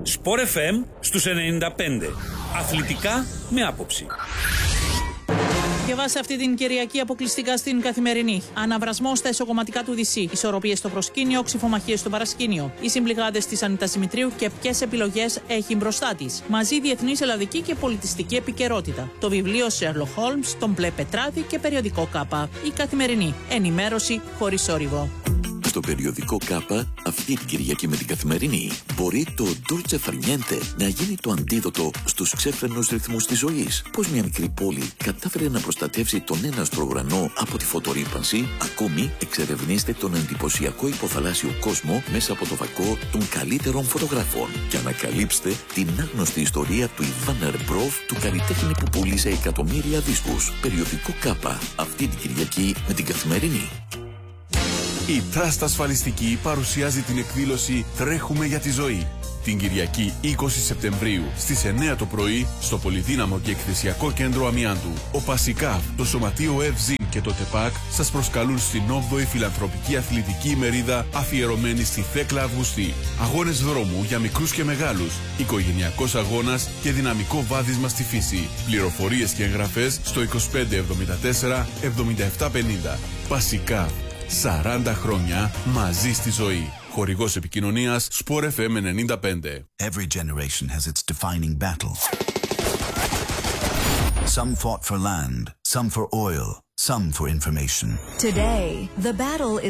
Sport FM στους 95. Αθλητικά με άποψη. Διαβάσε αυτή την Κυριακή αποκλειστικά στην Καθημερινή. Αναβρασμός στα εσωκομματικά του Δυσσή. Ισορροπίες στο προσκήνιο, ξυφομαχίες στο παρασκήνιο. Οι συμπληγάδες της Ανίτας Δημητρίου και ποιες επιλογές έχει μπροστά της. Μαζί διεθνής, ελλαδική και πολιτιστική επικαιρότητα. Το βιβλίο Sherlock Holmes, τον Μπλε Πετράδη και περιοδικό Κάπα. Η Καθημερινή. Ενημέρωση χωρίς θόρυβο. Στο περιοδικό Κάπα, αυτή την Κυριακή με την Καθημερινή, μπορεί το Dolce Far Niente να γίνει το αντίδοτο στους ξέφρενους ρυθμούς της ζωής. Πώς μια μικρή πόλη κατάφερε να προστατεύσει τον έναστρο ουρανό από τη φωτορρύπανση. Ακόμη, εξερευνήστε τον εντυπωσιακό υποθαλάσσιο κόσμο μέσα από το βακό των καλύτερων φωτογράφων και ανακαλύψτε την άγνωστη ιστορία του Ιβάν Ερμπρόβ, του καλλιτέχνη που πούλησε εκατομμύρια δίσκους. Περιοδικό Κάπα, αυτή την Κυριακή με την Καθημερινή. Η Trust Ασφαλιστική παρουσιάζει την εκδήλωση «Τρέχουμε για τη ζωή». Την Κυριακή 20 Σεπτεμβρίου στις 9 το πρωί στο Πολυδύναμο και Εκθεσιακό Κέντρο Αμιάντου. Ο Πασικάβ, το Σωματείο ΕΒΖΙΝ και το ΤΕΠΑΚ σας προσκαλούν στην 8η Φιλανθρωπική Αθλητική ημερίδα αφιερωμένη στη Θέκλα Αυγουστή. Αγώνες δρόμου για μικρούς και μεγάλους, οικογενειακός αγώνας και δυναμικό βάδισμα στη φύση. Πληροφορίες και εγγραφές στο 2574 7750. Πασικάβ. 40 χρόνια μαζί στη ζωή. Χορηγός επικοινωνίας Sport FM 95. Every generation has its defining battle. Some fought for land, some for oil, some for information. Today, the battle is